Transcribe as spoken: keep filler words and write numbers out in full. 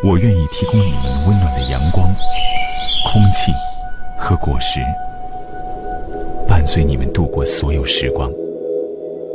我愿意提供你们温暖的阳光、空气和果实，伴随你们度过所有时光。